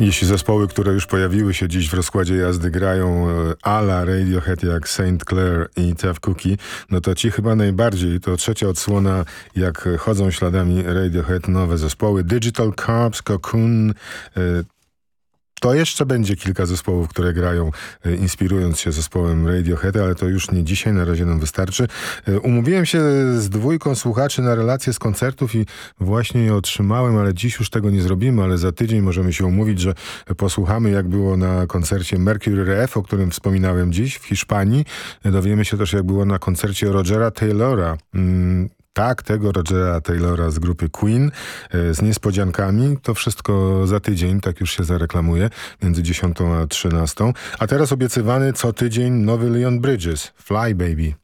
Jeśli zespoły, które już pojawiły się dziś w rozkładzie jazdy, grają ala Radiohead jak Saint Clair i Tough Cookie, no to ci chyba najbardziej. To trzecia odsłona, jak chodzą śladami Radiohead nowe zespoły. Digital Corpse, Cocoon. To jeszcze będzie kilka zespołów, które grają, inspirując się zespołem Radiohead, ale to już nie dzisiaj, na razie nam wystarczy. Umówiłem się z dwójką słuchaczy na relację z koncertów i właśnie je otrzymałem, ale dziś już tego nie zrobimy, ale za tydzień możemy się umówić, że posłuchamy, jak było na koncercie Mercury Rev, o którym wspominałem dziś w Hiszpanii. Dowiemy się też, jak było na koncercie Rogera Taylora. Tak, tego Rogera Taylora z grupy Queen, z niespodziankami. To wszystko za tydzień, tak już się zareklamuje, między 10 a 13. A teraz obiecywany co tydzień nowy Leon Bridges, Fly Baby.